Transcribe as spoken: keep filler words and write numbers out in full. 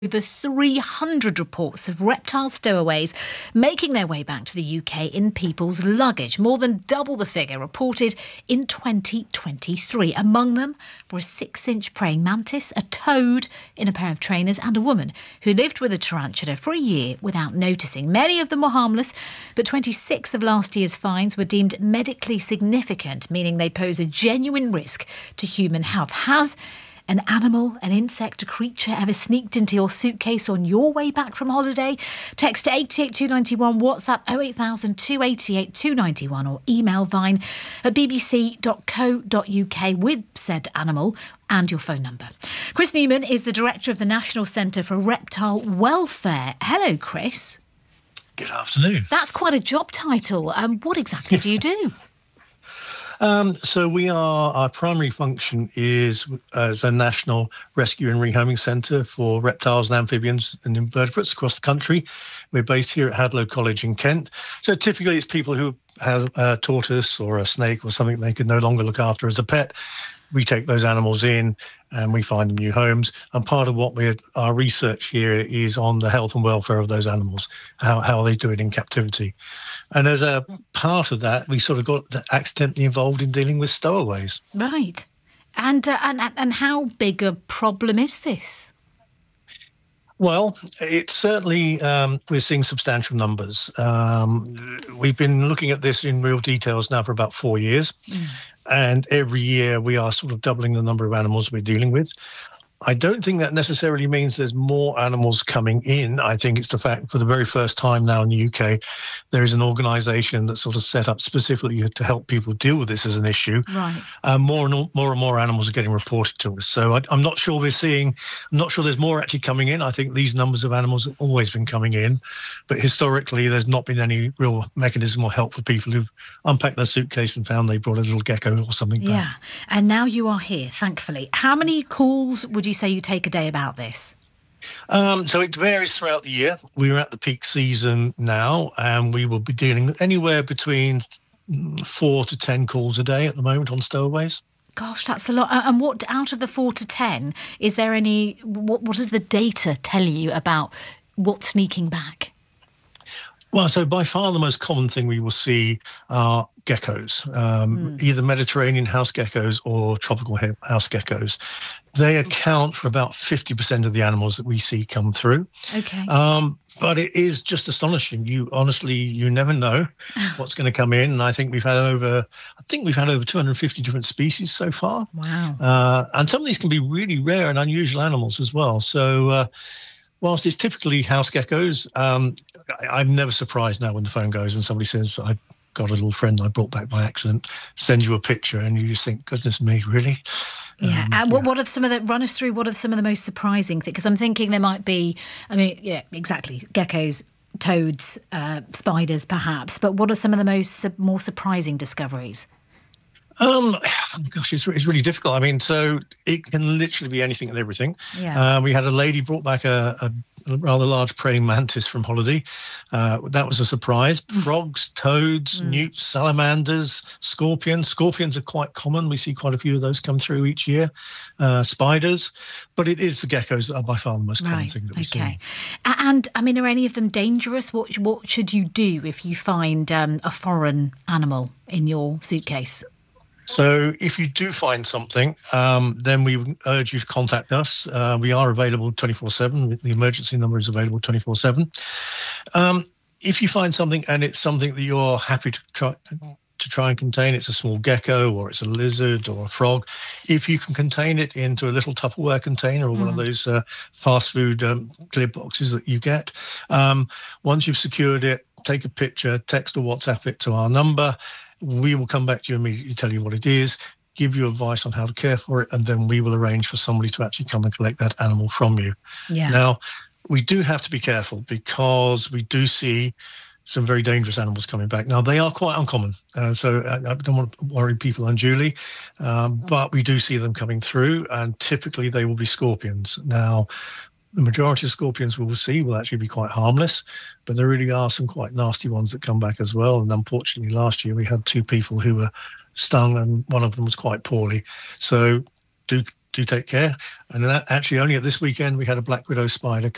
Over three hundred reports of reptile stowaways making their way back to the U K in people's luggage, more than double the figure reported in twenty twenty-three. Among them were a six-inch praying mantis, a toad in a pair of trainers, and a woman who lived with a tarantula for a year without noticing. Many of them were harmless, but twenty-six of last year's finds were deemed medically significant, meaning they pose a genuine risk to human health. Has an animal, an insect, a creature ever sneaked into your suitcase on your way back from holiday? Text eight eight two nine one, WhatsApp oh eight thousand, two eight eight, two nine one, or email Vine at b b c dot co dot u k with said animal and your phone number. Chris Newman is the director of the National Centre for Reptile Welfare. Hello, Chris. Good afternoon. That's quite a job title. Um, what exactly do you do? Um, so we are, our primary function is as a national rescue and rehoming centre for reptiles and amphibians and invertebrates across the country. We're based here at Hadlow College in Kent. So typically it's people who have a tortoise or a snake or something they could no longer look after as a pet. We take those animals in and we find them new homes. And part of what we're, our research here is on the health and welfare of those animals, how, how they do it in captivity. And as a part of that, we sort of got accidentally involved in dealing with stowaways. Right. And, uh, and, and how big a problem is this? Well, it's certainly, um, we're seeing substantial numbers. Um, we've been looking at this in real details now for about four years. Mm. And every year we are sort of doubling the number of animals we're dealing with. I don't think that necessarily means there's more animals coming in. I think it's the fact for the very first time now in the U K, there is an organisation that's sort of set up specifically to help people deal with this as an issue. Right. Um, more and more and more animals are getting reported to us. So I, I'm not sure we're seeing, I'm not sure there's more actually coming in. I think these numbers of animals have always been coming in. But historically, there's not been any real mechanism or help for people who've unpacked their suitcase and found they brought a little gecko or something back. Yeah. And now you are here, thankfully. How many calls would you say you take a day about this? Um, so it varies throughout the year. We're at the peak season now, and we will be dealing anywhere between four to ten calls a day at the moment on stowaways. Gosh, that's a lot. And what, out of the four to ten, is there any, what, what does the data tell you about what's sneaking back? Well, so by far the most common thing we will see are geckos, um, mm. either Mediterranean house geckos or tropical house geckos. They account for about fifty percent of the animals that we see come through. Okay. Um, but it is just astonishing. You honestly, you never know what's going to come in. And I think we've had over, I think we've had over two hundred fifty different species so far. Wow. Uh, and some of these can be really rare and unusual animals as well. So, uh, whilst it's typically house geckos, um, I, I'm never surprised now when the phone goes and somebody says, I've got a little friend I brought back by accident, send you a picture, and you just think, goodness me, really? Yeah. Um, and what, yeah. what are some of the, run us through, what are some of the most surprising things? Because I'm thinking there might be, I mean, yeah, exactly, geckos, toads, uh, spiders perhaps, but what are some of the most, more surprising discoveries? Um, gosh, it's, it's really difficult. I mean, so it can literally be anything and everything. Yeah. Uh, we had a lady brought back a, a rather large praying mantis from holiday. Uh, that was a surprise. Frogs, toads, mm. newts, salamanders, scorpions. Scorpions are quite common. We see quite a few of those come through each year. Uh, spiders. But it is the geckos that are by far the most common right. thing that we okay. see. And, I mean, are any of them dangerous? What, what should you do if you find um, a foreign animal in your suitcase? So if you do find something, um, then we would urge you to contact us. Uh, we are available twenty-four seven. The emergency number is available twenty-four seven. Um, if you find something and it's something that you're happy to try to try and contain, it's a small gecko or it's a lizard or a frog, if you can contain it into a little Tupperware container or mm. one of those uh, fast food um, clear boxes that you get, um, once you've secured it, take a picture, text or WhatsApp it to our number. We will come back to you and immediately tell you what it is, give you advice on how to care for it, and then we will arrange for somebody to actually come and collect that animal from you. Yeah. Now, we do have to be careful because we do see some very dangerous animals coming back. Now, they are quite uncommon, uh, so I, I don't want to worry people unduly, um, but we do see them coming through, and typically they will be scorpions. Now, the majority of scorpions we will see will actually be quite harmless, but there really are some quite nasty ones that come back as well. And unfortunately, last year we had two people who were stung, and one of them was quite poorly. So do do take care. And that, actually, only at this weekend we had a black widow spider